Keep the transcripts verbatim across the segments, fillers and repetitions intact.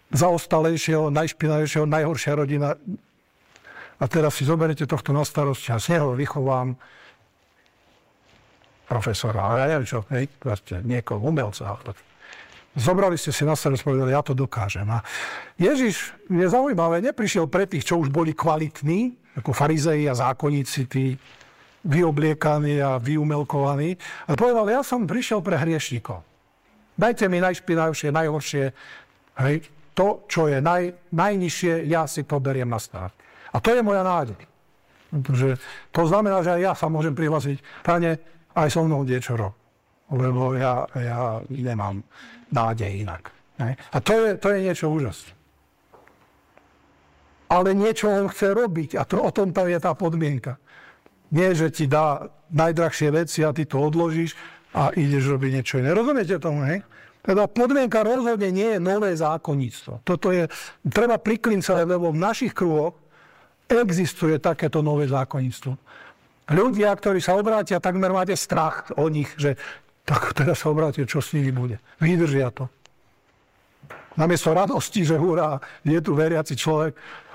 zaostalejšieho, najšpinavejšieho, najhoršia rodina. A teraz si zoberiete tohto na starosť a z neho vychovám profesora, ale ja neviem čo, hej, niekoho, umelca. Zobrali ste si na starosť, povedali, ja to dokážem. A Ježiš, je zaujímavé, neprišiel pre tých, čo už boli kvalitní, ako farizei a zákonníci, tí vyobliekaní a vyumelkovaní, ale povedal, ja som prišiel pre hriešnikov. Dajte mi najšpinavšie, najhoršie, hej, to, čo je naj, najnižšie, ja si to beriem na starost. A to je moja nádej. Pretože to znamená, že aj ja sa môžem prihlásiť, Pane, aj so mnou niečo rob. Lebo ja, ja nemám nádej inak. Ne? A to je, to je niečo úžasné. Ale niečo on chce robiť a to, o tom tam je tá podmienka. Nie, že ti dá najdrahšie veci a ty to odložíš a ideš robiť niečo iné. Rozumiete tomu, hej? Teda podmienka rozhodne nie je nové zákonníctvo. Toto je, treba priklincať, lebo v našich kruhoch existuje takéto nové zákonníctvo. Ľudia, ktorí sa obrátia, takmer máte strach o nich, že tak teraz sa obrátia, čo s nimi bude. Vydržia to. Namiesto radosti, že hurá, je tu veriaci človek.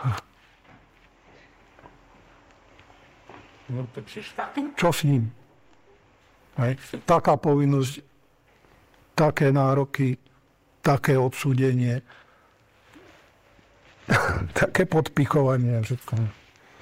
Čo s ním? Hej. Taká povinnosť, také nároky, také odsúdenie, také podpichovanie, všetko.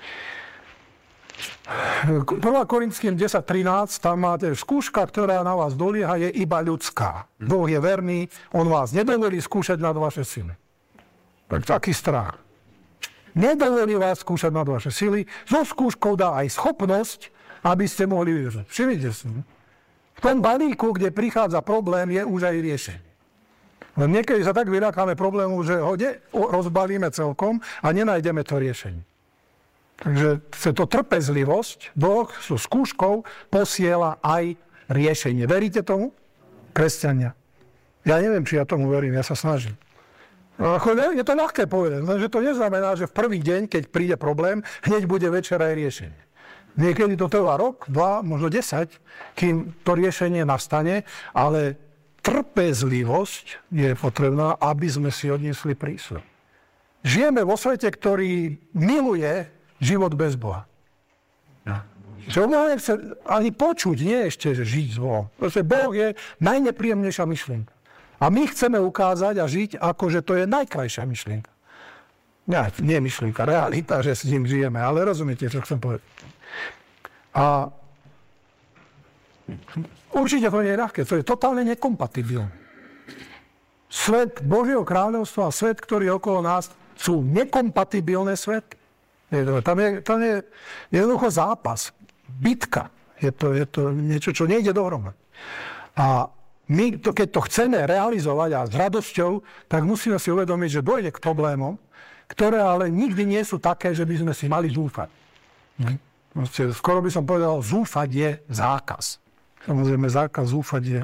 prvá Korinským desať trinásť, tam máte skúška, ktorá na vás dolieha, je iba ľudská. Boh je verný, on vás nedovolí skúšať nad vaše sily. Tak taký strach. Nedovolí vás skúšať nad vaše sily, so skúškou dá aj schopnosť, aby ste mohli vydržať. Všimnite si. V tom balíku, kde prichádza problém, je už aj riešenie. Len niekedy sa tak vyľakáme problému, že ho rozbalíme celkom a nenájdeme to riešenie. Takže chce to trpezlivosť, Boh so skúškou posiela aj riešenie. Veríte tomu? Kresťania. Ja neviem, či ja tomu verím, ja sa snažím. Je to ľahké povedať, že to neznamená, že v prvý deň, keď príde problém, hneď bude večer aj riešenie. Niekedy to trvá rok, dva, možno desať, kým to riešenie nastane, ale trpezlivosť je potrebná, aby sme si odniesli prísľub. Žijeme vo svete, ktorý miluje život bez Boha. Že on nechce ani počuť, nie ešte, že žiť s Bohom. Proste Boh je najnepríjemnejšia myšlienka. A my chceme ukázať a žiť, ako že to je najkrajšia myšlienka. Nie, nie myšlienka, realita, že s ním žijeme, ale rozumiete, čo chcem povedať. A určite to nie je ľahké, to je totálne nekompatibilné. Svet Božieho kráľovstva a svet, ktorý je okolo nás, sú nekompatibilné svety. Tam je, tam je jednoducho zápas, bitka. Je to, je to niečo, čo nejde dohromady. A my, to, keď to chceme realizovať a s radosťou, tak musíme si uvedomiť, že dojde k problémom, ktoré ale nikdy nie sú také, že by sme si mali zúfať. Hm? Skoro by som povedal, zúfať je zákaz. Samozrejme, zákaz zúfať je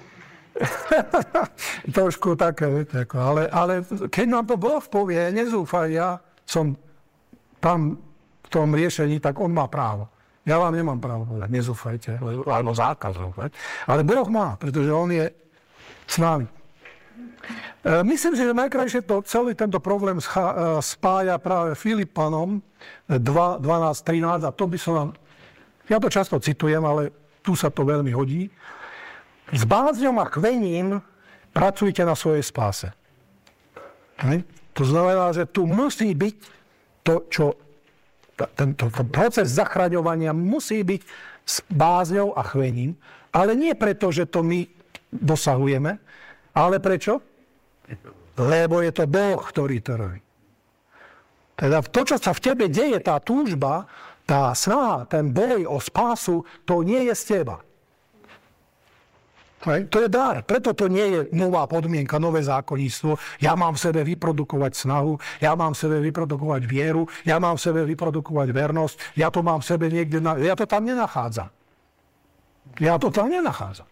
trošku také, viete, ako, ale, ale keď nám to Boh povie, nezúfaj, ja som tam v tom riešení, tak on má právo. Ja vám nemám právo povedať, nezúfajte, alebo zákaz zúfať. Ale Boh má, pretože on je s nami. Myslím si, že najkrajšie to celý tento problém spája práve Filipanom dva, dvanásť, trinásť a to by som vám, ja to často citujem, ale tu sa to veľmi hodí. S bázňom a chvením pracujte na svojej spáse. Hej. To znamená, že tu musí byť to, čo tento proces zachraňovania musí byť s bázňou a chvením, ale nie preto, že to my dosahujeme, ale prečo? Lebo je to Boh, ktorý to robí. Teda to, čo sa v tebe deje, tá túžba, tá snaha, ten boj o spásu, to nie je z teba. Hej. To je dar. Preto to nie je nová podmienka, nové zákonníctvo. Ja mám v sebe vyprodukovať snahu, ja mám v sebe vyprodukovať vieru, ja mám v sebe vyprodukovať vernosť, ja to mám v sebe niekde, na... ja to tam nenachádzam. Ja to tam nenachádzam.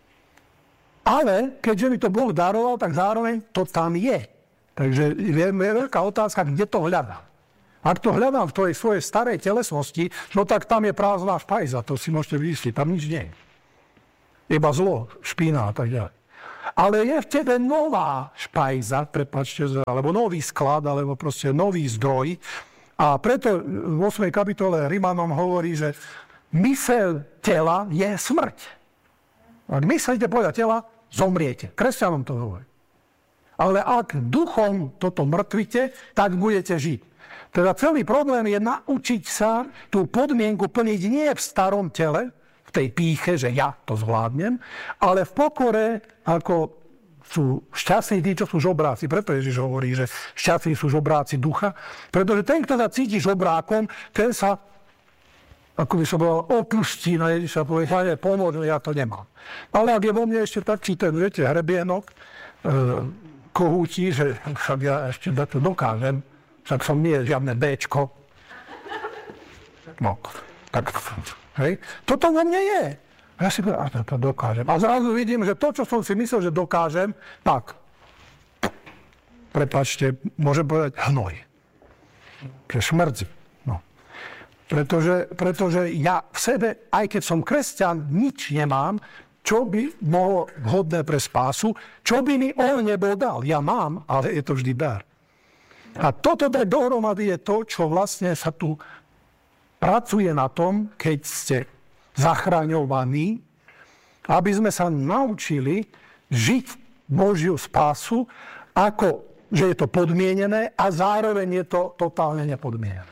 Ale keďže mi to Boh daroval, tak zároveň to tam je. Takže je veľká otázka, kde to hľadám. Ak to hľadám v tej svojej starej telesnosti, no tak tam je prázdna špajza, to si môžete vysvetliť, tam nič nie je. Iba zlo, špína a tak ďalej. ale je v tebe nová špajza, prepáčte, alebo nový sklad, alebo proste nový zdroj. A preto v ôsmej kapitole Rimanom hovorí, že myseľ tela je smrť. Ak myslíte podľa tela, zomriete. Kresťanom to hovorí. Ale ak duchom toto mŕtvite, tak budete žiť. Teda celý problém je naučiť sa tú podmienku plniť nie v starom tele, v tej pýche, že ja to zvládnem, ale v pokore, ako sú šťastní tí, čo sú žobráci. Preto Ježiš hovorí, že šťastní sú žobráci ducha. Pretože ten, kto sa cíti žobrákom, ten sa, ako by som povedal, opustí na Ježiša a povie, ja pomôžem, ja to nemám. Ale ak je vo mne ešte taký ten, viete, hrebienok, e, kohúti, že však ja ešte to dokážem, však som nie žiadne béčko. No, tak... Hej. Toto vo mne je. Ja si poviem, a to dokážem. A zrazu vidím, že to, čo som si myslel, že dokážem, tak, prepáčte, môžem povedať hnoj. Že šmrdzi. No. Pretože, pretože ja v sebe, aj keď som kresťan, nič nemám, čo by mohlo vhodné pre spásu, čo by mi on nebol dal. Ja mám, ale je to vždy dar. A toto dať dohromady je to, čo vlastne sa tu pracuje na tom, keď ste zachraňovaní, aby sme sa naučili žiť Božiu spásu, ako, že je to podmienené a zároveň je to totálne nepodmienené.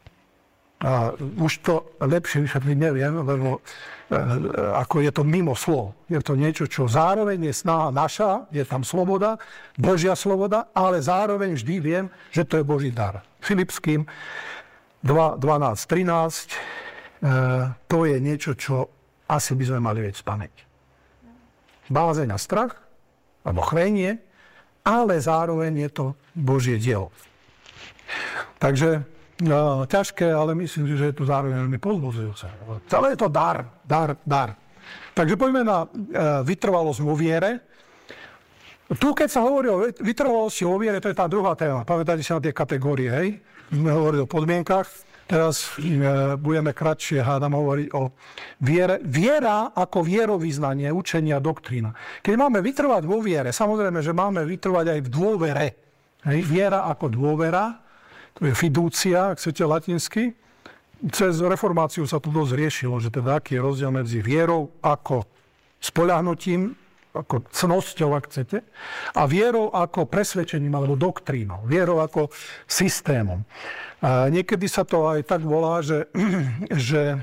A už to lepšie vysvetliť neviem, lebo e, ako je to mimo slov. Je to niečo, čo zároveň je snaha naša, je tam sloboda, Božia sloboda, ale zároveň vždy viem, že to je Boží dar. Filipským dva, dvanásť, trinásť, e, to je niečo, čo asi by sme mali vedieť spamäť. Bázeň a strach, alebo chvenie, ale zároveň je to Božie dielo. Takže no, ťažké, ale myslím si, že je to zároveň veľmi povzbudzujúce. Celé je to dar, dar, dar. Takže poďme na e, vytrvalosť vo viere. Tu, keď sa hovorí o vytrvalosti vo viere, to je tá druhá téma. Pamätáte sa na tie kategórie, hej? Sme hovorili o podmienkach. Teraz e, budeme kratšie, hádam, hovoriť o viere. Viera ako vierovyznanie, učenie a doktrína. Keď máme vytrvať vo viere, samozrejme, že máme vytrvať aj v dôvere. Hej? Viera ako dôvera, to je fidúcia, ak chcete latinsky. Cez reformáciu sa to dosť riešilo, že teda aký je rozdiel medzi vierou ako spoľahnutím, ako cnosťou, ak chcete, a vierou ako presvedčením alebo doktrínou, vierou ako systémom. A niekedy sa to aj tak volá, že, že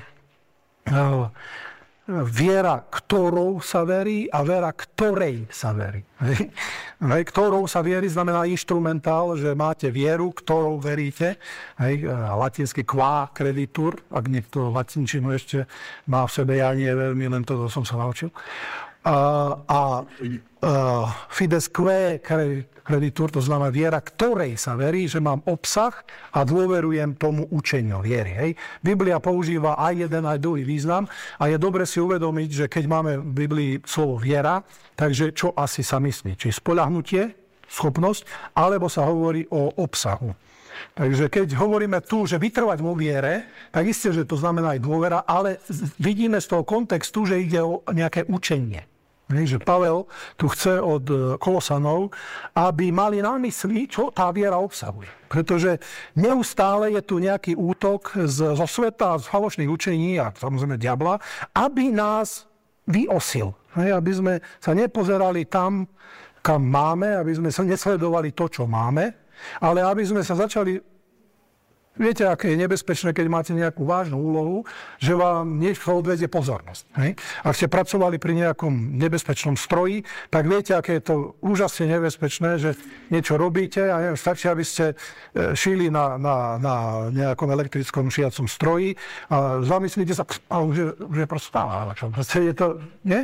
viera, ktorou sa verí a vera, ktorej sa verí. Hej. Hej, ktorou sa verí znamená inštrumentál, že máte vieru, ktorou veríte. Hej, latinsky qua creditur, ak niekto latinčinu ešte má v sebe, ja nie veľmi, len to som sa naučil. A, a, a fides quae creditur, to znamená viera, ktorej sa verí, že mám obsah a dôverujem tomu učeniu viery. Hej. Biblia používa aj jeden, aj druhý význam a je dobre si uvedomiť, že keď máme v Biblii slovo viera, takže čo asi sa myslí? Či spoľahnutie, schopnosť, alebo sa hovorí o obsahu. Takže keď hovoríme tu, že vytrvať vo viere, tak isté, že to znamená aj dôvera, ale vidíme z toho kontextu, že ide o nejaké učenie. Že Pavel tu chce od Kolosanov, aby mali na mysli, čo tá viera obsahuje. Pretože neustále je tu nejaký útok z, zo sveta, z falošných učení a samozrejme diabla, aby nás vyosil. Aby sme sa nepozerali tam, kam máme, aby sme sa nesledovali to, čo máme, ale aby sme sa začali... Viete, aké je nebezpečné, keď máte nejakú vážnu úlohu, že vám niečo odvedie pozornosť. Hej? Ak ste pracovali pri nejakom nebezpečnom stroji, tak viete, aké je to úžasne nebezpečné, že niečo robíte a neviem, stačí, aby ste šili na, na, na nejakom elektrickom šiacom stroji a zamyslíte sa, a už je, už je proste stále. Proste je to, nie?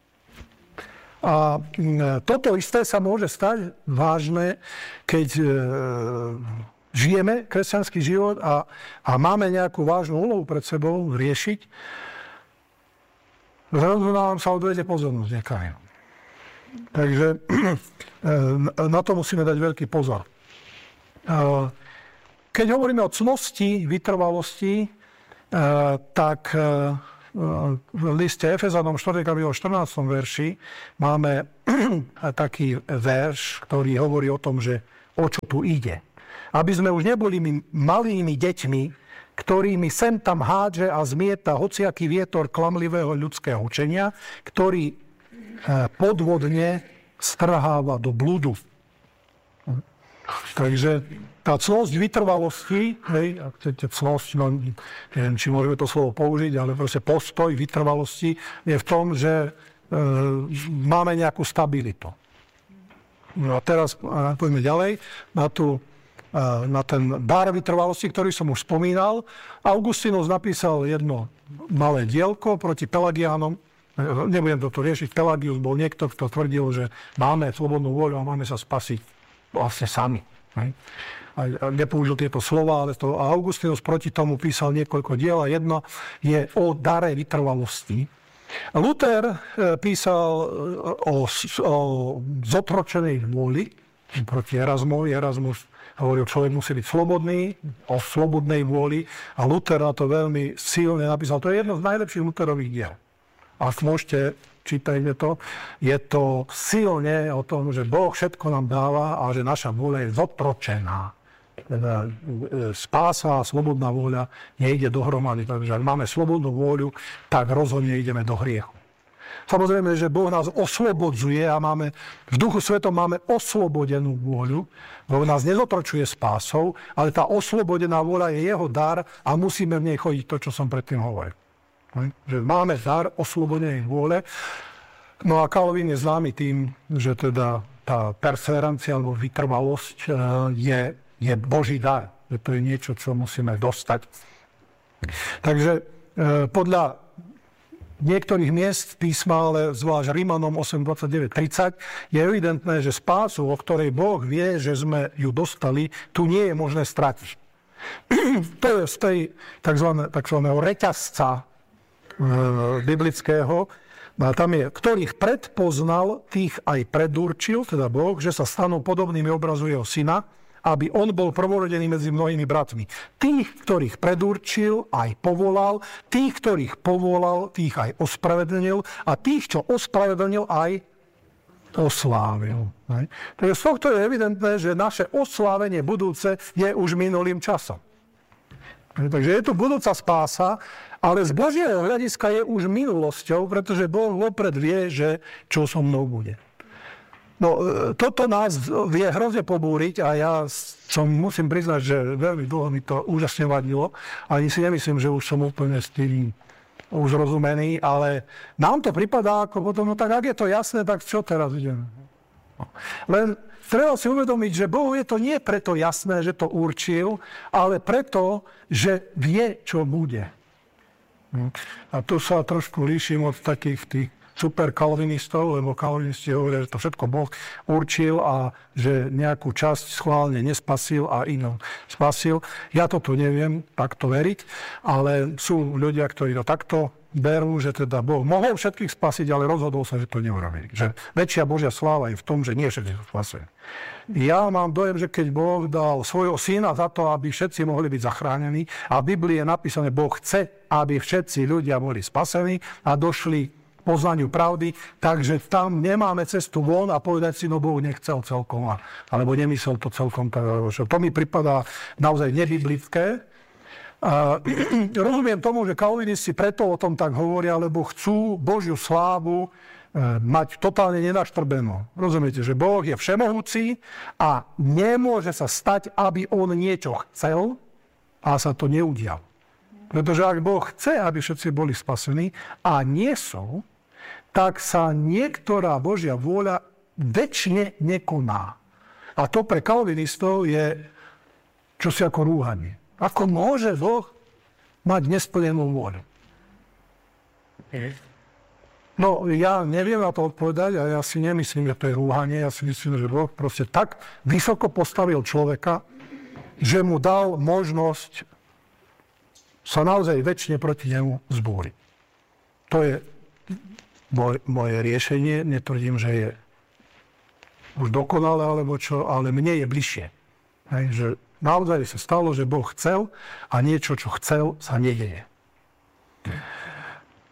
A toto isté sa môže stať vážne, keď e, žijeme kresťanský život a, a máme nejakú vážnu úlohu pred sebou riešiť, zrazu nám sa odvede pozornosť niekam. Takže na to musíme dať veľký pozor. Keď hovoríme o cnosti, vytrvalosti, tak v liste Efezanom štvrtej kapitole štrnástom verši máme taký verš, ktorý hovorí o tom, že o čo tu ide. Aby sme už neboli malými deťmi, ktorými sem tam hádže a zmieta hociaký vietor klamlivého ľudského učenia, ktorý podvodne strháva do blúdu. Takže tá cnosť vytrvalosti, hej, ak chcete cnosť, no, neviem, či môžeme to slovo použiť, ale proste postoj vytrvalosti je v tom, že e, máme nejakú stabilitu. No a teraz a poďme ďalej na, tú, e, na ten dar vytrvalosti, ktorý som už spomínal. Augustinus napísal jedno malé dielko proti Pelagiánom. Nebudem toto riešiť. Pelagius bol niekto, kto tvrdil, že máme slobodnú voľu a máme sa spasiť vlastne sami. Hej. A nepoužil tieto slova, ale to Augustinus proti tomu písal niekoľko diel a jedno je o dare vytrvalosti. Luther písal o, o zotročenej vôli proti Erasmovi. Erasmus hovoril, človek musí byť slobodný, o slobodnej vôli a Luther na to veľmi silne napísal. To je jedno z najlepších Lutherových diel. Ak môžete, čítajte to, je to silne o tom, že Boh všetko nám dáva a že naša vôľa je zotročená. Teda spása a slobodná vôľa nejde dohromady. Takže ak máme slobodnú vôľu, tak rozhodne ideme do hriechu. Samozrejme, že Boh nás oslobodzuje a máme, v Duchu Svetom máme oslobodenú vôľu. Boh nás nezotročuje spásou, ale tá oslobodená vôľa je jeho dar a musíme v nej chodiť to, čo som predtým hovoril. Že máme dar oslobodenej vôle. No a Calvin je známy tým, že teda tá perseverancia alebo vytrvalosť je, je Boží dar. Že to je niečo, čo musíme dostať. Takže podľa niektorých miest písma, ale zvlášť Rímanom osem, dvadsaťdeväť, tridsať, je evidentné, že spásu, o ktorej Boh vie, že sme ju dostali, tu nie je možné stratiť. To je z tej takzvaného reťazca biblického, a tam je, ktorých predpoznal, tých aj predurčil, teda Boh, že sa stanú podobnými obrazu jeho syna, aby on bol prvorodený medzi mnohými bratmi. Tých, ktorých predurčil, aj povolal, tých, ktorých povolal, tých aj ospravedlnil a tých, čo ospravedlnil, aj oslávil. Takže z tohto je evidentné, že naše oslávenie budúce je už minulým časom. Takže je tu budúca spása, ale z Božieho hľadiska je už minulosťou, pretože Boh vopred vie, že čo so mnou bude. No, toto nás vie hrozne pobúriť a ja som, musím priznať, že veľmi dlho mi to úžasne vadilo. Ani si nemyslím, že už som úplne s tým už rozumený, ale nám to pripadá ako potom, no tak ak je to jasné, tak čo teraz ideme? Len treba si uvedomiť, že Bohu je to nie preto jasné, že to určil, ale preto, že vie, čo bude. A tu sa trošku líšim od takých tých super kalvinistov, lebo kalvinisti hovoria, že to všetko Boh určil a že nejakú časť schválne nespasil a inú spasil. Ja toto neviem takto veriť, ale sú ľudia, ktorí to takto berú, že teda Boh mohol všetkých spasiť, ale rozhodol sa, že to neurobí. Že väčšia Božia sláva je v tom, že nie všetci sú spasení. Ja mám dojem, že keď Boh dal svojho syna za to, aby všetci mohli byť zachránení, a v Biblii je napísané, Boh chce, aby všetci ľudia boli spasení a došli k poznaniu pravdy, takže tam nemáme cestu von a povedať si, no Boh nechcel celkom, alebo nemyslel to celkom. To mi pripadá naozaj nebiblické. Uh, rozumiem tomu, že kalvinisti preto o tom tak hovoria, lebo chcú Božiu slávu uh, mať totálne nenaštrbenú. Rozumiete, že Boh je všemohúci a nemôže sa stať, aby on niečo chcel a sa to neudial. Pretože ak Boh chce, aby všetci boli spasení a nie sú, tak sa niektorá Božia vôľa večne nekoná. A to pre kalvinistov je čosi ako rúhanie. Ako môže Boh mať nesplnenú vôľu? No, ja neviem na to odpovedať a ja si nemyslím, že to je rúhanie. Ja si myslím, že Boh proste tak vysoko postavil človeka, že mu dal možnosť sa naozaj večne proti nemu zbúriť. To je moje, moje riešenie. Netvrdím, že je už dokonalé, alebo čo, ale mne je bližšie. Hej, že naozaj sa stalo, že Boh chcel a niečo, čo chcel, sa nedeje.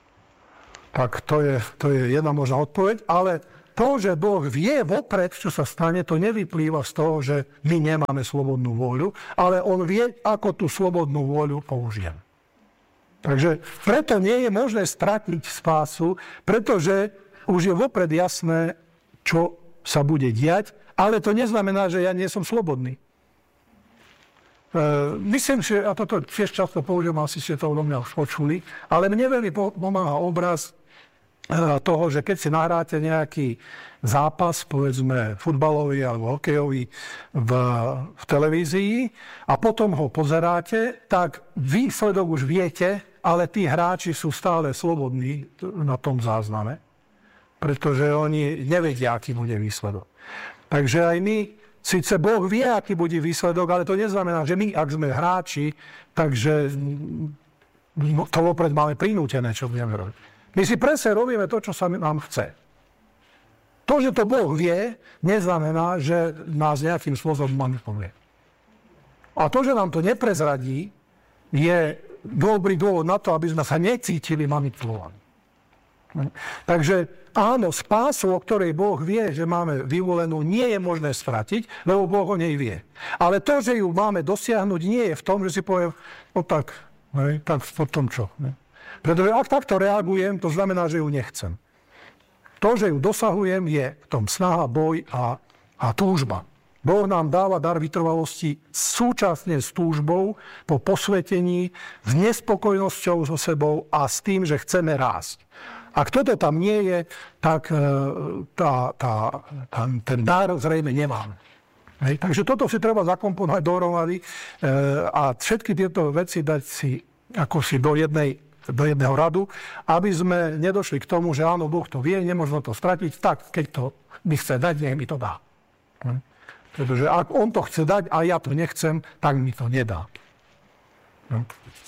Tak to je, to je jedna možná odpoveď, ale to, že Boh vie vopred, čo sa stane, to nevyplýva z toho, že my nemáme slobodnú vôľu, ale on vie, ako tú slobodnú vôľu použijem. Takže preto nie je možné stratiť spásu, pretože už je vopred jasné, čo sa bude diať, ale to neznamená, že ja nie som slobodný. E, myslím, že, a toto tiež často použijem, asi ste to odo mňa už počuli, ale mne veľmi pomáha obraz toho, že keď si nahráte nejaký zápas, povedzme futbalový alebo hokejový v, v televízii a potom ho pozeráte, tak výsledok už viete, ale tí hráči sú stále slobodní na tom zázname, pretože oni nevedia, aký bude výsledok. Takže aj my, síce Boh vie, aký bude výsledok, ale to neznamená, že my, ak sme hráči, takže to vopred máme prinútené, čo budeme robiť. My si presne robíme to, čo sa nám chce. To, že to Boh vie, neznamená, že nás nejakým spôsobom manipuluje. A to, že nám to neprezradí, je dobrý dôvod na to, aby sme sa necítili manipulovaní. Takže áno, spásu, o ktorej Boh vie, že máme vyvolenú, nie je možné stratiť, lebo Boh o nej vie. Ale to, že ju máme dosiahnuť, nie je v tom, že si poviem, no tak, hej, tak potom čo. Ne? Pretože ak takto reagujem, to znamená, že ju nechcem. To, že ju dosahujem, je v tom snaha, boj a, a túžba. Boh nám dáva dar vytrvalosti súčasne s túžbou po posvetení, s nespokojnosťou so sebou a s tým, že chceme rásť. Ak toto tam nie je, tak tá, tá, tá, ten dar zrejme nemáme. Hej? Takže toto si treba zakomponovať dohromady a všetky tieto veci dať si ako si do jednej do jedného radu, aby sme nedošli k tomu, že áno, Boh to vie, nemôžno to stratiť, tak keď to mi chce dať, nech mi to dá. Hm? Pretože ak on to chce dať a ja to nechcem, tak mi to nedá. Hm?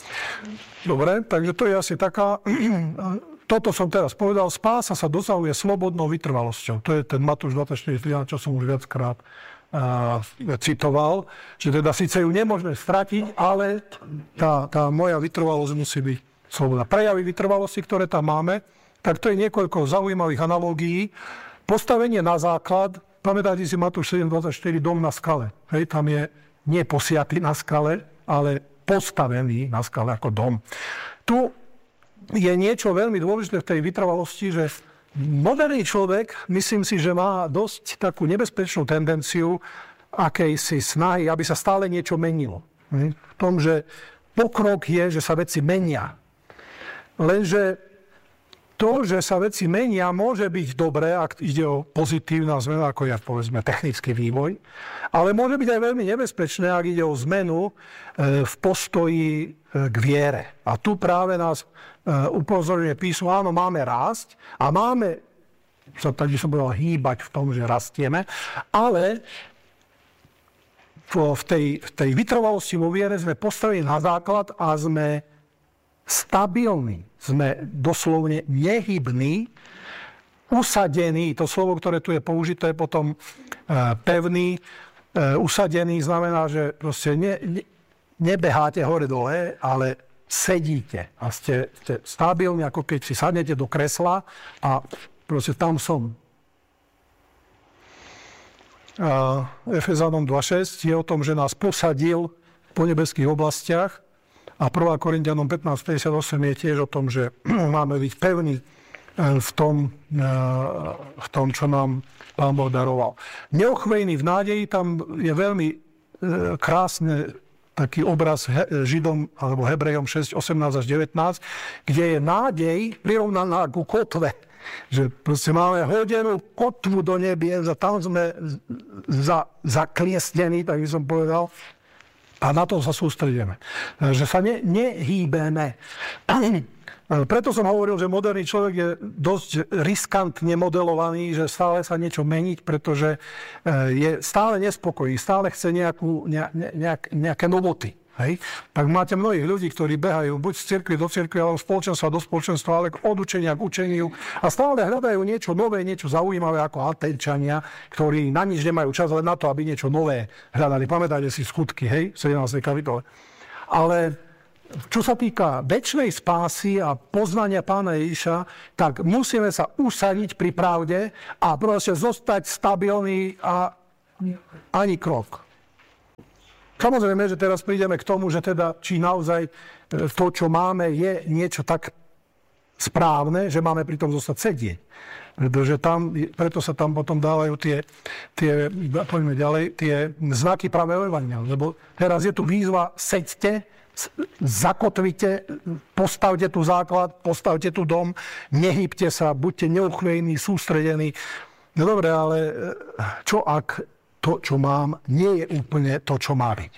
Dobre, takže to je asi taká... Toto som teraz povedal, spása sa dosahuje slobodnou vytrvalosťou. To je ten Matúš dvadsaťštyri trinásť, čo som už viackrát uh, citoval. Že teda síce ju nemôžeme stratiť, ale tá, tá moja vytrvalosť musí byť sloboda. Prejavy vytrvalosti, ktoré tam máme, tak to je niekoľko zaujímavých analógií. Postavenie na základ, pamätáte si Matúš sedem dvadsaťštyri, dom na skale. Hej, tam je nie posiatý na skale, ale postavený na skale ako dom. Tu je niečo veľmi dôležité v tej vytrvalosti, že moderný človek, myslím si, že má dosť takú nebezpečnú tendenciu akejsi snahy, aby sa stále niečo menilo. Hej. V tom, že pokrok je, že sa veci menia. Lenže to, že sa veci menia, môže byť dobré, ak ide o pozitívna zmena, ako je, povedzme, technický vývoj, ale môže byť aj veľmi nebezpečné, ak ide o zmenu v postoji k viere. A tu práve nás upozorňuje písmo, áno, máme rásť a máme, sa tak by som povedal, hýbať v tom, že rastieme, ale v tej, v tej vytrvalosti vo viere sme postavili na základ a sme stabilní, sme doslovne nehybní, usadení, to slovo, ktoré tu je použité, potom e, pevný, e, usadený znamená, že proste ne, ne, nebeháte hore-dole, ale sedíte a ste, ste stabilní, ako keď si sadnete do kresla a proste tam som. Efezanom dva šesť je o tom, že nás posadil po nebeských oblastiach a prvá Korinťanom pätnásť päťdesiatosem je tiež o tom, že máme byť pevní v tom, v tom, čo nám Pán Boh daroval. Neochvejný v nádeji, tam je veľmi krásne taký obraz Židom alebo Hebrejom šesť osemnásť až devätnásť, kde je nádej prirovnaná ku kotve. Že proste máme hodenú kotvu do nebies a tam sme za, zakliesnení, tak by som povedal, a na to sa sústredíme. Že sa ne, nehýbeme. Preto som hovoril, že moderný človek je dosť riskantne modelovaný, že stále sa niečo meniť, pretože je stále nespokojný, stále chce nejakú, ne, nejak, nejaké novoty. Hej? Tak máte mnohých ľudí, ktorí behajú buď z cirkvi do cirkvi, alebo spoločenstva do spoločenstva, ale od učenia k učeniu a stále hľadajú niečo nové, niečo zaujímavé ako Atenčania, ktorí na nič nemajú čas len na to, aby niečo nové hľadali. Pamätáte si skutky, hej, v sedemnástej kapitole. Ale čo sa týka večnej spásy a poznania Pána Ježiša, tak musíme sa usadiť pri pravde a proste zostať stabilní a ani krok. Samozrejme, že teraz prídeme k tomu, že teda, či naozaj to, čo máme, je niečo tak správne, že máme pri tom zostať sedieť. Pretože tam, preto sa tam potom dávajú tie, tie, poďme ďalej, tie znaky pravého evanjelia. Lebo teraz je tu výzva, seďte, zakotvite, postavte tu základ, postavte tu dom, nehybte sa, buďte neuchvejní, sústredení. No dobre, ale čo ak to, čo mám, nie je úplne to, čo má byť?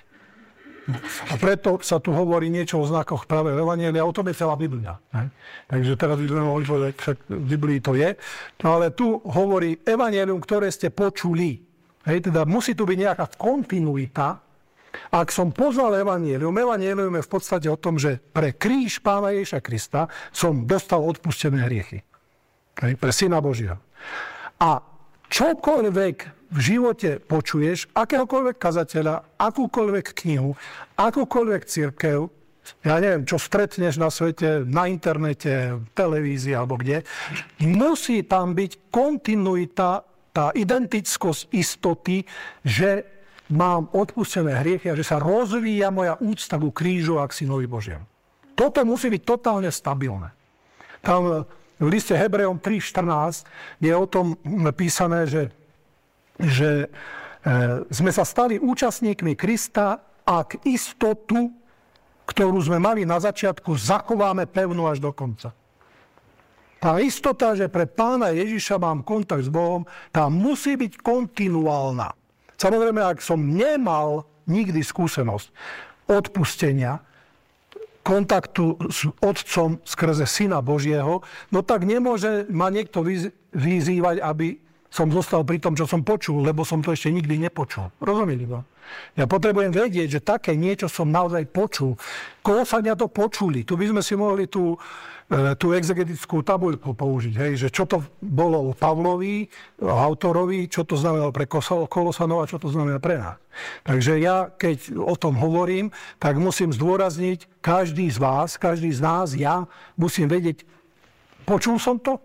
A preto sa tu hovorí niečo o znakoch pravého evanjelia, o tom je celá Biblia. Ne? Takže teraz by sme mohli povedať, však v Biblii to je. No ale tu hovorí evanjelium, ktoré ste počuli. Hej, teda musí tu byť nejaká kontinuita. Ak som poznal evanjelium, evanjelium je v podstate o tom, že pre kríž Pána Ježiša Krista som dostal odpustené hriechy. Hej, pre Syna Božieho. A čokoľvek v živote počuješ, akéhokoľvek kazateľa, akúkoľvek knihu, akúkoľvek cirkev, ja neviem, čo stretneš na svete, na internete, v televízii alebo kde, musí tam byť kontinuita, tá identickosť istoty, že mám odpustené hriechy a že sa rozvíja moja úcta ku krížu a k Synovi Božiemu. Toto musí byť totálne stabilné. Tam v liste Hebrejom tri štrnásť je o tom písané, že, že e, sme sa stali účastníkmi Krista, ak istotu, ktorú sme mali na začiatku, zachováme pevnú až do konca. Tá istota, že pre Pána Ježiša mám kontakt s Bohom, tá musí byť kontinuálna. Samozrejme, ak som nemal nikdy skúsenosť odpustenia, kontaktu s Otcom skrze Syna Božieho, no tak nemôže ma niekto vyzývať, aby som zostal pri tom, čo som počul, lebo som to ešte nikdy nepočul. Rozumiete to? Ja potrebujem vedieť, že také niečo som naozaj počul. Kolosania to počuli. Tu by sme si mohli tú, tú exegetickú tabuľku použiť. Hej? Že čo to bolo o Pavlovi, o autorovi, čo to znamenalo pre Kolosanov a čo to znamená pre nás. Takže ja, keď o tom hovorím, tak musím zdôrazniť, každý z vás, každý z nás, ja musím vedieť, počul som to?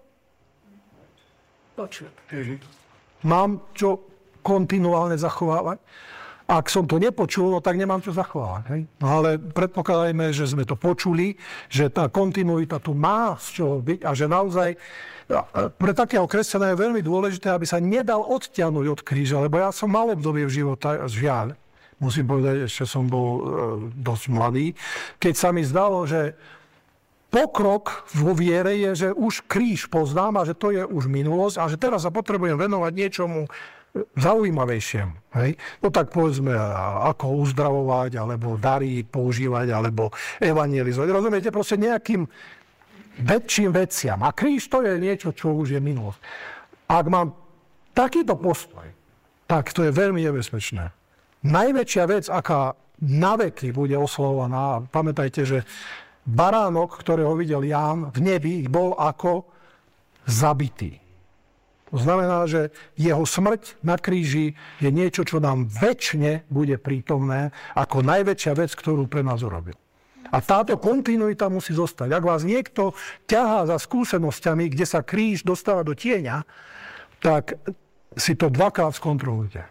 Počul. Mám čo kontinuálne zachovávať? Ak som to nepočul, no tak nemám čo zachovávať. Hej? No ale predpokladajme, že sme to počuli, že tá kontinuita tu má z čoho byť a že naozaj pre takého kresťana je veľmi dôležité, aby sa nedal odtiahnuť od kríža, lebo ja som mal obdobie v života, žiaľ, musím povedať, ešte som bol e, dosť mladý, keď sa mi zdalo, že pokrok vo viere je, že už kríž poznám a že to je už minulosť a že teraz sa potrebujem venovať niečomu zaujímavejšiemu. Hej? No tak povedzme, ako uzdravovať, alebo dary používať, alebo evangelizovať. Rozumiete, proste nejakým väčším veciam. A kríž to je niečo, čo už je minulosť. Ak mám takýto postoj, tak to je veľmi nebezpečné. Najväčšia vec, aká na veky bude oslavovaná, pamätajte, že baránok, ktorého videl Ján v nebi, bol ako zabitý. To znamená, že jeho smrť na kríži je niečo, čo nám večne bude prítomné ako najväčšia vec, ktorú pre nás urobil. A táto kontinuita musí zostať. Ak vás niekto ťahá za skúsenosťami, kde sa kríž dostáva do tieňa, tak si to dvakrát skontrolujte.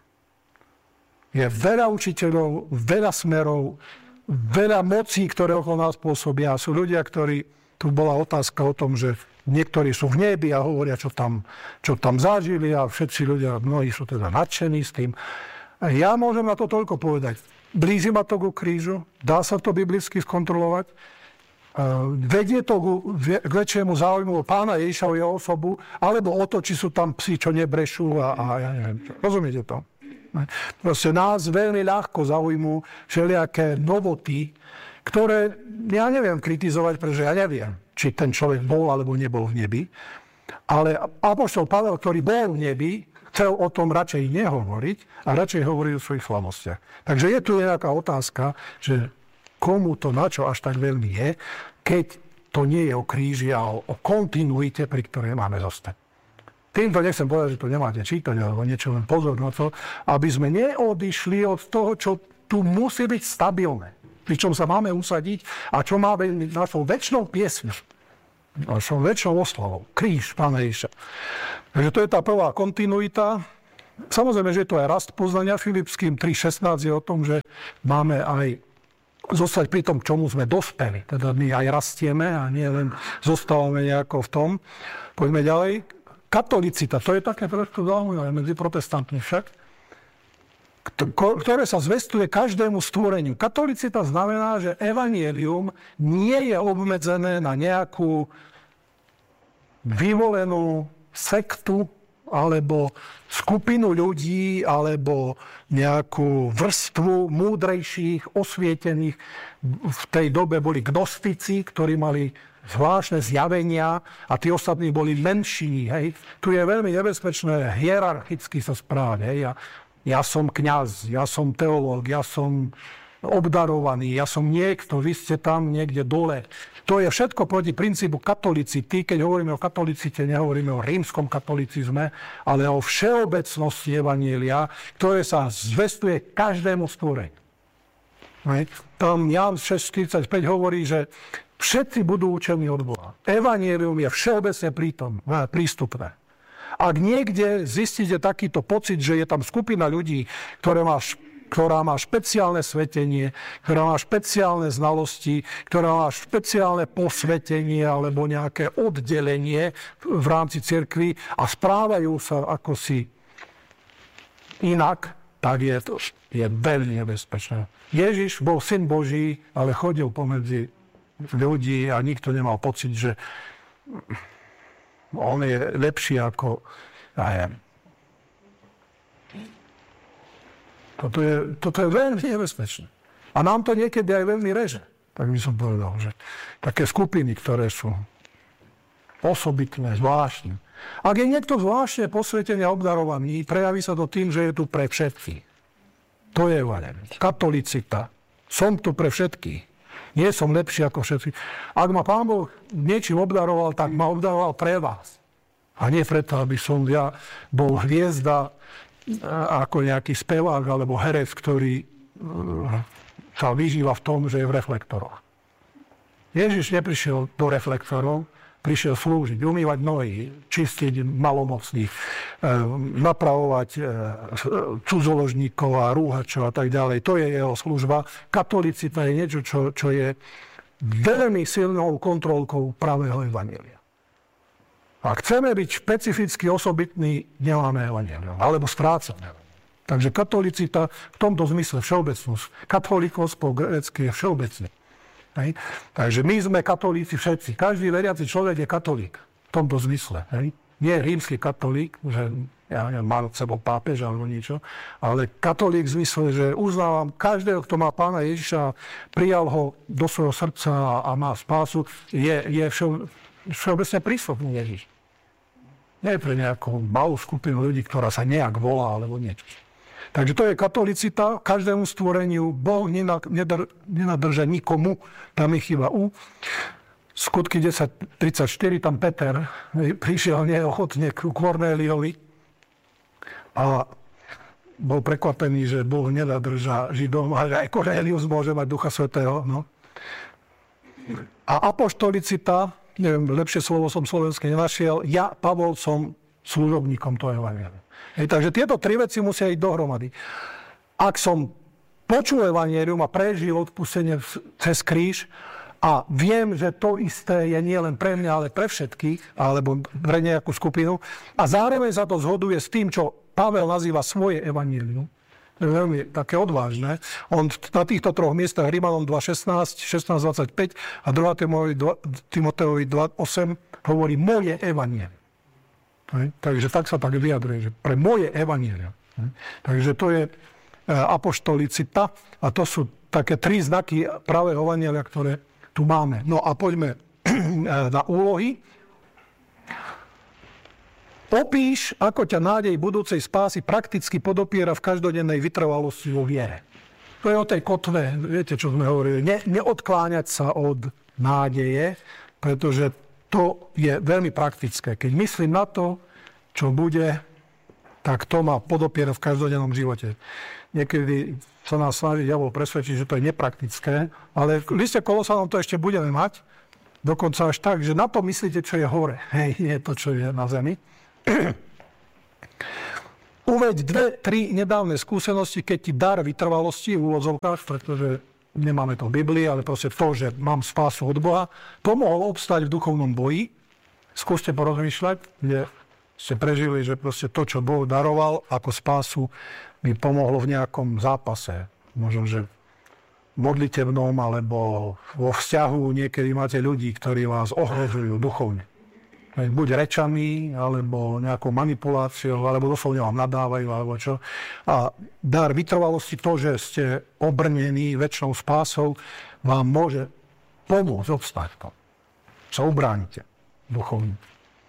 Je veľa učiteľov, veľa smerov, veľa mocí, ktoré okolo nás pôsobia. Sú ľudia, ktorí, tu bola otázka o tom, že niektorí sú v nebi a hovoria, čo tam, čo tam zažili a všetci ľudia, mnohí sú teda nadšení s tým. Ja môžem na to toľko povedať. Blíži ma to ku krížu, dá sa to biblicky skontrolovať, vedie to k väčšiemu záujmu o Pána Ježiša, o jeho osobu, alebo o to, či sú tam psi, čo nebrešú a, a ja neviem čo. Rozumiete to? Proste nás veľmi ľahko zaujmú všelijaké novoty, ktoré ja neviem kritizovať, pretože ja neviem, či ten človek bol alebo nebol v nebi. Ale apoštol Pavel, ktorý bol v nebi, chcel o tom radšej nehovoriť a radšej hovoriť o svojich slavostiach. Takže je tu nejaká otázka, že komu to na čo až tak veľmi je, keď to nie je o kríži a o, o kontinuite, pri ktorej máme zostať. Týmto nechcem povedať, že to nemáte čítať, alebo niečo, len pozor na to, aby sme neodišli od toho, čo tu musí byť stabilné. pričom sa máme usadiť a čo má byť našou večnou piesňou, našou večnou oslavou. Kríž Pána Ježiša. Takže to je tá prvá kontinuita. Samozrejme, že to je rast poznania. Filipským tri šestnásť je o tom, že máme aj zostať pri tom, k čomu sme dospeli. Teda my aj rastieme a nie len zostávame nejako v tom. Poďme ďalej. Katolicita, to je také trošku zaujímavé medzi protestantmi však, ktoré sa zvestuje každému stvoreniu. Katolicita znamená, že evanjelium nie je obmedzené na nejakú vyvolenú sektu alebo skupinu ľudí, alebo nejakú vrstvu múdrejších, osvietených. V tej dobe boli gnostici, ktorí mali zvláštne zjavenia a tí ostatní boli menší. Hej. Tu je veľmi nebezpečné hierarchicky sa správať. Hej. Ja, ja som kňaz, ja som teológ, ja som obdarovaný, ja som niekto, vy ste tam niekde dole. To je všetko proti princípu katolicity. Keď hovoríme o katolicite, nehovoríme o rímskom katolicizme, ale o všeobecnosti evanjelia, ktoré sa zvestuje každému stvoreniu. Tam Ján šesť štyridsaťpäť hovorí, že všetci budú učení od Boha. Evanjelium je všeobecne prítom, prístupné. Ak niekde zistíte takýto pocit, že je tam skupina ľudí, ktoré máš ktorá má špeciálne svetenie, ktorá má špeciálne znalosti, ktorá má špeciálne posvetenie alebo nejaké oddelenie v rámci cirkvi a správajú sa ako si inak, tak je to je veľmi nebezpečné. Ježiš bol syn Boží, ale chodil pomedzi ľudí a nikto nemal pocit, že on je lepší ako ja Toto je, toto je veľmi nebezpečné. A nám to niekedy aj veľmi reže. Tak by som povedal, že také skupiny, ktoré sú osobitné, zvláštne. Ak je niekto zvláštne posvetene obdarovaný, prejaví sa to tým, že je tu pre všetkých. To je evanjelium. Katolicita. Som tu pre všetkých. Nie som lepší ako všetci. Ak ma Pán Boh niečím obdaroval, tak ma obdaroval pre vás. A nie preto, aby som ja bol hviezda ako nejaký spevák alebo herec, ktorý sa vyžíva v tom, že je v reflektoroch. Ježiš neprišiel do reflektorov, prišiel slúžiť, umývať nohy, čistiť malomocných, napravovať cudzoložníkov a rúhačov a tak ďalej. To je jeho služba. Katolicita je niečo, čo, čo je veľmi silnou kontrolkou pravého evanjelia. Ak chceme byť špecificky osobitní, nemáme evanjelium, alebo strácame. Takže katolicita v tomto zmysle všeobecnosť. Katolikos po grécky je všeobecný. Hej. Takže my sme katolíci všetci. Každý veriaci človek je katolík v tomto zmysle. Hej. Nie rímsky katolík, že ja neviem, má sebou pápež alebo niečo, ale katolík v zmysle, že uznávam každého, kto má Pána Ježiša, prijal ho do svojho srdca a, a má spásu, je, je všeobecný. Všeobecne prístupný Ježiš. Nie pre nejakú malú skupinu ľudí, ktorá sa nejak volá, alebo niečo. Takže to je katolicita. Každému stvoreniu Boh nenadrža nikomu. Tam je chyba U. Skutky desať tridsaťštyri, tam Peter prišiel neochotne k Kornéliovi a bol prekvapený, že Boh nenadrža Židom, ale aj Kornélius môže mať Ducha Svätého. No. A apoštolicita, neviem, lepšie slovo som slovenské nenašiel, ja, Pavol, som služobníkom toho evanjelia. Takže tieto tri veci musia ísť dohromady. Ak som počul evanjelium a prežil odpustenie cez kríž a viem, že to isté je nie len pre mňa, ale pre všetkých, alebo pre nejakú skupinu, a zároveň sa to zhoduje s tým, čo Pavel nazýva svoje evanjelium, to je veľmi také odvážne. On na týchto troch miestach, Rímanom dva šestnásť, šestnásť dvadsaťpäť a druhá Timoteovi dva osem, hovorí moje evanjelium. Takže tak sa tak vyjadruje, že pre moje evanjelium. Takže to je apoštolicita a to sú také tri znaky pravého evanjelia, ktoré tu máme. No a poďme na úlohy. Opíš, ako ťa nádej budúcej spásy prakticky podopiera v každodennej vytrvalosti vo viere. To je o tej kotve, viete, čo sme hovorili. Ne, neodkláňať sa od nádeje, pretože to je veľmi praktické. Keď myslím na to, čo bude, tak to ma podopiera v každodennom živote. Niekedy sa nás snaží diabol presvedčiť, že to je nepraktické, ale v liste Kolosanom to ešte budeme mať, dokonca až tak, že na to myslíte, čo je hore. Hej, nie to, čo je na zemi. Uveď dve, tri nedávne skúsenosti, keď ti dar vytrvalosti v úvodzovkách, pretože nemáme to v Biblii, ale proste to, že mám spásu od Boha, pomohol obstať v duchovnom boji. Skúste porozmýšľať, kde ste prežili, že proste to, čo Boh daroval ako spásu, mi pomohlo v nejakom zápase. Možno, že modlitevnom, alebo vo vzťahu niekedy máte ľudí, ktorí vás ohrozujú duchovne. Buď rečami, alebo nejakou manipuláciou, alebo doslovne vám nadávajú, alebo čo. A dar vytrvalosti, to, že ste obrnení väčšnou spásou, vám môže pomôcť obstať v tom. Sa ubránite duchovne.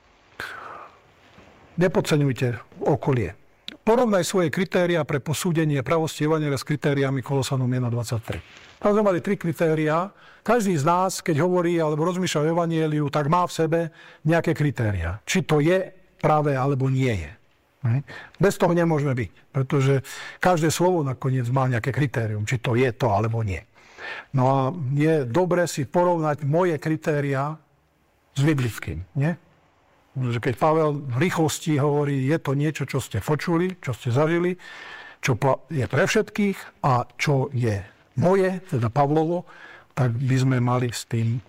Nepodceňujte okolie. Porovnaj svoje kritériá pre posúdenie pravosti evanjelia s kritériami Kolosanom jedna dvadsaťtri. Tam sme mali tri kritériá. Každý z nás, keď hovorí alebo rozmýšľa o evanjeliu, tak má v sebe nejaké kritériá. Či to je práve alebo nie je. Bez toho nemôžeme byť, pretože každé slovo nakoniec má nejaké kritérium, či to je to alebo nie. No a je dobre si porovnať moje kritériá s biblickým, nie? Keď Pavel v rýchlosti hovorí, je to niečo, čo ste počuli, čo ste zažili, čo je pre všetkých a čo je moje, teda Pavlovo, tak by sme mali s tým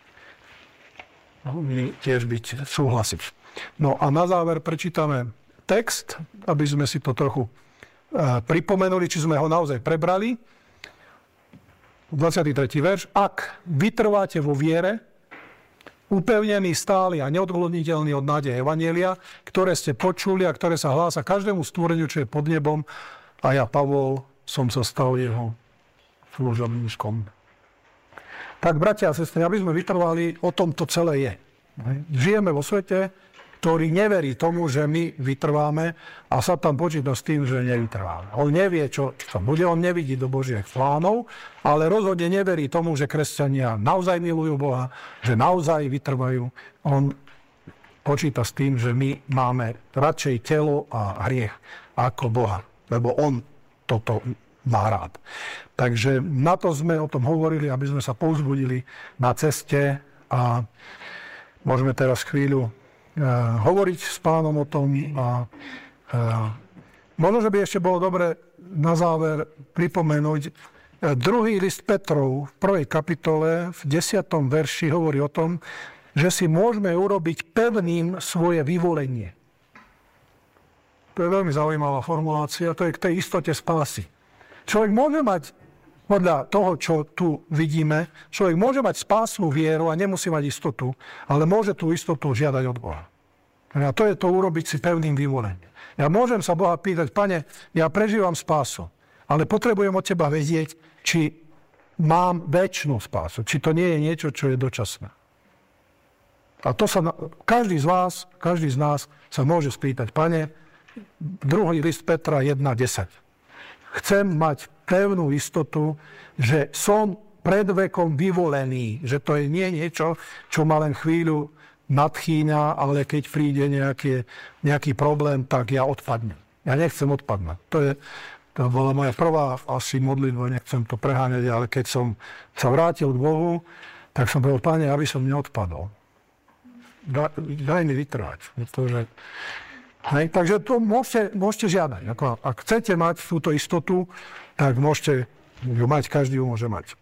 tiež byť súhlasiť. No a na záver prečítame text, aby sme si to trochu pripomenuli, či sme ho naozaj prebrali. dvadsiaty tretí verš. Ak vytrváte vo viere, upevnený, stály a neodkloniteľný od nádeje evanjelia, ktoré ste počuli a ktoré sa hlása každému stvoreniu, čo je pod nebom, a ja, Pavol, som sa stal jeho služobníčkom. Tak, bratia a sestry, aby sme vytrvali, o tom to celé je. Žijeme vo svete, ktorý neverí tomu, že my vytrváme, a Satan počíta s tým, že nevytrváme. On nevie, čo sa bude, on nevidí do Božích plánov, ale rozhodne neverí tomu, že kresťania naozaj milujú Boha, že naozaj vytrvajú. On počíta s tým, že my máme radšej telo a hriech ako Boha, lebo on toto má rád. Takže na to sme o tom hovorili, aby sme sa povzbudili na ceste, a môžeme teraz chvíľu Uh, hovoriť s pánom o tom. A, uh, možno, že by ešte bolo dobre na záver pripomenúť, uh, druhý list Petrov v prvej kapitole v desiatom verši hovorí o tom, že si môžeme urobiť pevným svoje vyvolenie. To je veľmi zaujímavá formulácia, to je k tej istote spásy. Človek môže mať, podľa toho, čo tu vidíme, človek môže mať spásnu vieru a nemusí mať istotu, ale môže tú istotu žiadať od Boha. A to je to urobiť si pevným vyvolením. Ja môžem sa Boha pýtať, Pane, ja prežívam spásu, ale potrebujem od Teba vedieť, či mám večnú spásu, či to nie je niečo, čo je dočasné. A to sa, každý z vás, každý z nás sa môže spýtať, Pane, druhý list Petra jedna desať. Chcem mať pevnú istotu, že som pred vekom vyvolený, že to je nie niečo, čo ma len chvíľu nadchýňa, ale keď príde nejaký, nejaký problém, tak ja odpadnem. Ja nechcem odpadnúť. To, je, to bola moja prvá asi modlitba, nechcem to preháňať, ale keď som sa vrátil k Bohu, tak som povedal, Pane, aby som neodpadol. Daj, daj mi vytrvať. Pretože Hej, takže to môžete, môžete žiadať. Ako, ak chcete mať túto istotu, tak môžete ju mať, každý ju môže mať.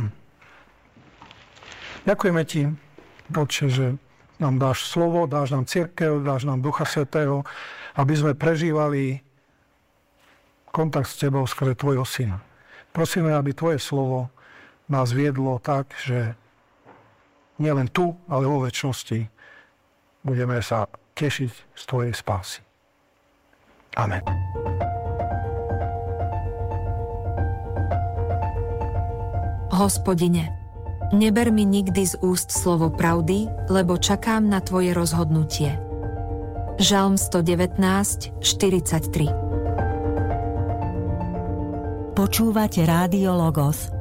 Ďakujeme Ti, Otče, že nám dáš slovo, dáš nám cirkev, dáš nám Ducha Svätého, aby sme prežívali kontakt s Tebou skrze Tvojho Syna. Prosíme, aby Tvoje slovo nás viedlo tak, že nielen tu, ale vo večnosti budeme sa tešiť z Tvojej spásy. Amen. Hospodine, neber mi nikdy z úst slovo pravdy, lebo čakám na Tvoje rozhodnutie. Žalm sto devätnásť, štyridsaťtri. Počúvate Rádio Logos,